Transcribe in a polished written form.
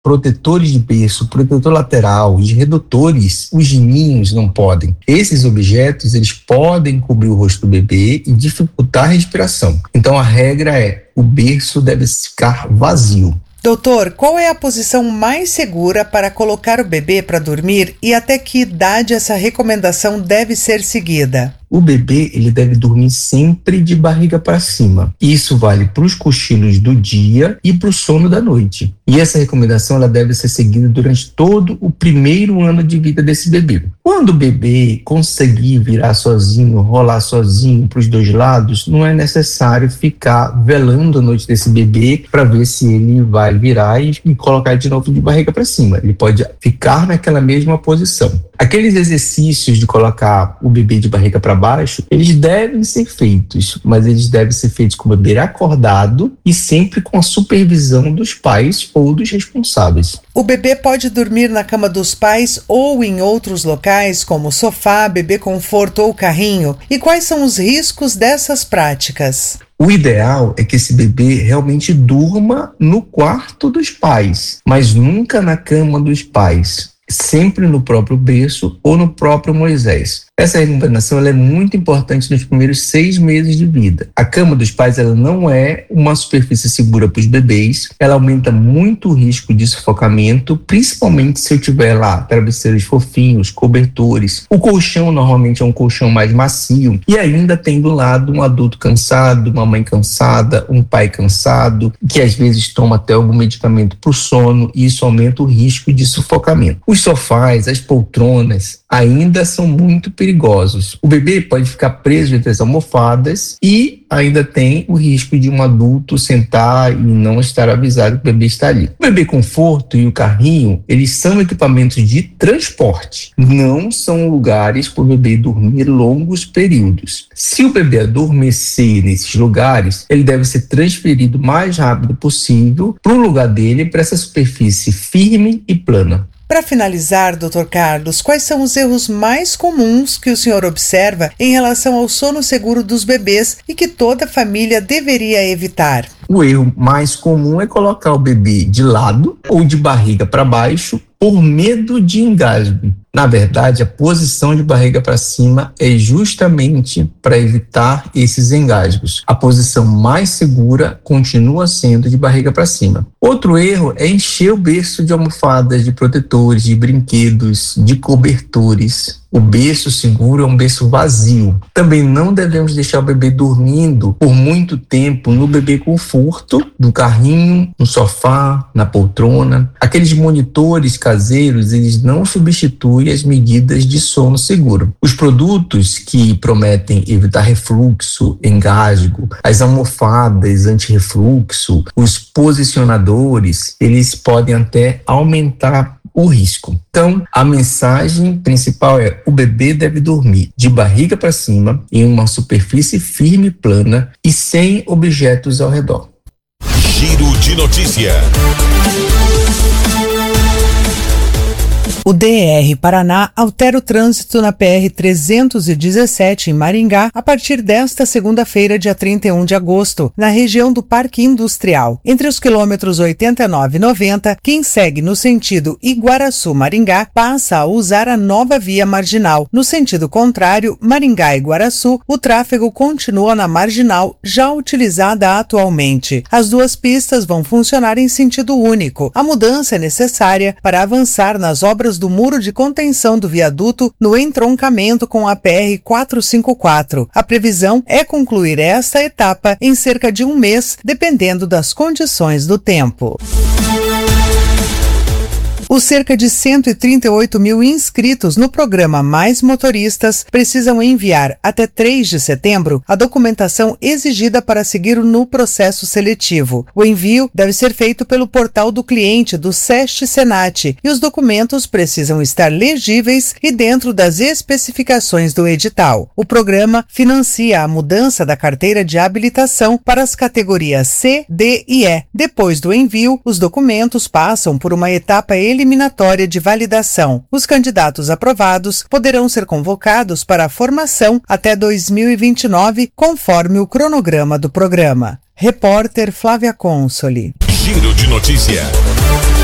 protetores de berço, protetor lateral, os redutores, os ninhos não podem. Esses objetos, eles podem cobrir o rosto do bebê e dificultar a respiração. Então a regra é, o berço deve ficar vazio. Doutor, qual é a posição mais segura para colocar o bebê para dormir e até que idade essa recomendação deve ser seguida? O bebê, ele deve dormir sempre de barriga para cima. Isso vale para os cochilos do dia e para o sono da noite. E essa recomendação, ela deve ser seguida durante todo o primeiro ano de vida desse bebê. Quando o bebê conseguir virar sozinho, rolar sozinho para os dois lados, não é necessário ficar velando a noite desse bebê para ver se ele vai virar e colocar de novo de barriga para cima. Ele pode ficar naquela mesma posição. Aqueles exercícios de colocar o bebê de barriga para baixo, eles devem ser feitos, mas eles devem ser feitos com o bebê acordado e sempre com a supervisão dos pais ou dos responsáveis. O bebê pode dormir na cama dos pais ou em outros locais, como sofá, bebê conforto ou carrinho? E quais são os riscos dessas práticas? O ideal é que esse bebê realmente durma no quarto dos pais, mas nunca na cama dos pais. Sempre no próprio berço ou no próprio Moisés. Essa recomendação ela é muito importante nos primeiros 6 meses de vida. A cama dos pais ela não é uma superfície segura para os bebês, ela aumenta muito o risco de sufocamento, principalmente se eu tiver lá travesseiros fofinhos, cobertores. O colchão normalmente é um colchão mais macio e ainda tem do lado um adulto cansado, uma mãe cansada, um pai cansado, que às vezes toma até algum medicamento para o sono e isso aumenta o risco de sufocamento. Os sofás, as poltronas ainda são muito perigosos. O bebê pode ficar preso entre as almofadas e ainda tem o risco de um adulto sentar e não estar avisado que o bebê está ali. O bebê conforto e o carrinho, eles são equipamentos de transporte, não são lugares para o bebê dormir longos períodos. Se o bebê adormecer nesses lugares, ele deve ser transferido o mais rápido possível para o lugar dele, para essa superfície firme e plana. Para finalizar, Dr. Carlos, quais são os erros mais comuns que o senhor observa em relação ao sono seguro dos bebês e que toda família deveria evitar? O erro mais comum é colocar o bebê de lado ou de barriga para baixo por medo de engasgo. Na verdade, a posição de barriga para cima é justamente para evitar esses engasgos. A posição mais segura continua sendo de barriga para cima. Outro erro é encher o berço de almofadas, de protetores, de brinquedos, de cobertores. O berço seguro é um berço vazio. Também não devemos deixar o bebê dormindo por muito tempo no bebê conforto, no carrinho, no sofá, na poltrona. Aqueles monitores caseiros, eles não substituem as medidas de sono seguro. Os produtos que prometem evitar refluxo, engasgo, as almofadas anti-refluxo, os posicionadores, eles podem até aumentar o risco. Então, a mensagem principal é: o bebê deve dormir de barriga para cima, em uma superfície firme e plana e sem objetos ao redor. Giro de notícia. O DR Paraná altera o trânsito na PR-317 em Maringá a partir desta segunda-feira, dia 31 de agosto, na região do Parque Industrial. Entre os quilômetros 89 e 90, quem segue no sentido Iguaraçu-Maringá passa a usar a nova via marginal. No sentido contrário, Maringá e Iguaraçu, o tráfego continua na marginal, já utilizada atualmente. As duas pistas vão funcionar em sentido único. A mudança é necessária para avançar nas obras do muro de contenção do viaduto no entroncamento com a PR-454. A previsão é concluir esta etapa em cerca de um mês, dependendo das condições do tempo. Os cerca de 138 mil inscritos no programa Mais Motoristas precisam enviar até 3 de setembro a documentação exigida para seguir no processo seletivo. O envio deve ser feito pelo portal do cliente do SESC Senat e os documentos precisam estar legíveis e dentro das especificações do edital. O programa financia a mudança da carteira de habilitação para as categorias C, D e E. Depois do envio, os documentos passam por uma etapa eliminatória de validação. Os candidatos aprovados poderão ser convocados para a formação até 2029, conforme o cronograma do programa. Repórter Flávia Consoli. Giro de notícia.